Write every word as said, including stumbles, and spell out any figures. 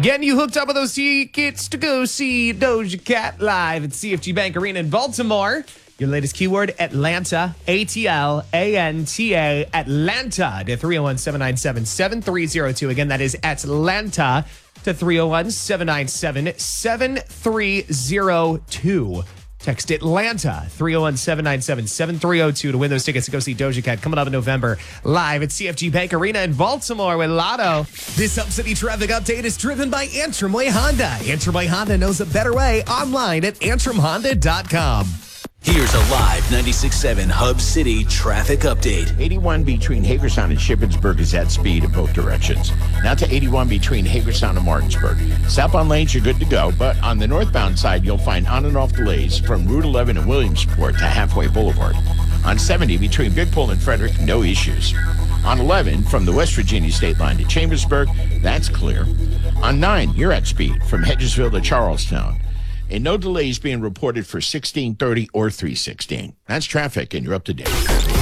Getting you hooked up with those tickets to go see Doja Cat live at C F G Bank Arena in Baltimore. Your latest keyword, Atlanta, A T L A N T A, Atlanta, to three oh one, seven nine seven, seven three oh two. Again, that is Atlanta to three oh one, seven nine seven, seven three oh two. Text Atlanta, three oh one, seven nine seven, seven three oh two to win those tickets to go see Doja Cat coming up in November live at C F G Bank Arena in Baltimore with Lotto. This Hub City traffic update is driven by Antrim Way Honda. Antrim Way Honda knows a better way online at antrim honda dot com. Here's a live ninety-six point seven Hub City traffic update. eighty-one between Hagerstown and Shippensburg is at speed in both directions. Now to eighty-one between Hagerstown and Martinsburg. Southbound lanes, you're good to go, but on the northbound side, you'll find on and off delays from Route eleven and Williamsport to Halfway Boulevard. On seventy between Big Pole and Frederick, no issues. On eleven, from the West Virginia state line to Chambersburg, that's clear. On nine, you're at speed from Hedgesville to Charlestown. And no delays being reported for sixteen thirty or three sixteen. That's traffic, and you're up to date.